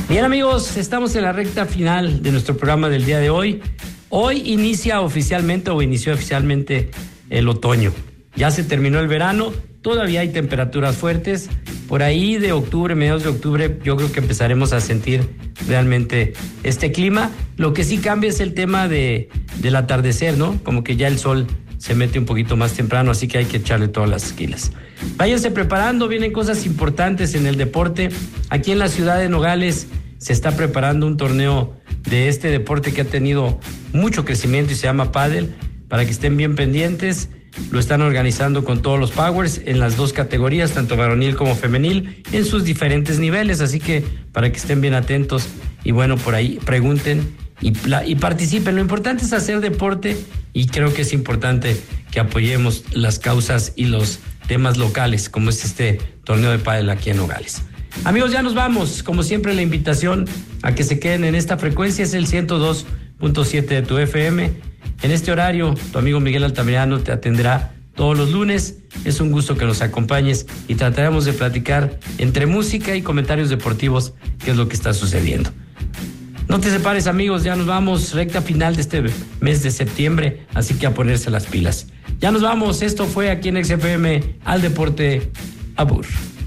Bien, amigos, estamos en la recta final de nuestro programa del día de hoy. Hoy inició oficialmente el otoño. Ya se terminó el verano, todavía hay temperaturas fuertes. Por ahí de octubre, mediados de octubre, yo creo que empezaremos a sentir realmente este clima. Lo que sí cambia es el tema del atardecer, ¿no? Como que ya el sol se mete un poquito más temprano, así que hay que echarle todas las esquilas. Váyanse preparando, vienen cosas importantes en el deporte. Aquí en la ciudad de Nogales se está preparando un torneo de este deporte que ha tenido mucho crecimiento y se llama pádel, para que estén bien pendientes. Lo están organizando con todos los powers en las dos categorías, tanto varonil como femenil, en sus diferentes niveles, así que para que estén bien atentos y bueno, por ahí pregunten y participen. Lo importante es hacer deporte y creo que es importante que apoyemos las causas y los temas locales, como es este torneo de pádel aquí en Nogales. Amigos, ya nos vamos. Como siempre, la invitación a que se queden en esta frecuencia es el 102.7 de tu FM. En este horario, tu amigo Miguel Altamirano te atenderá todos los lunes. Es un gusto que nos acompañes y trataremos de platicar entre música y comentarios deportivos qué es lo que está sucediendo. No te separes, amigos, ya nos vamos, recta final de este mes de septiembre, así que a ponerse las pilas. Ya nos vamos, esto fue aquí en XFM Al Deporte Abur.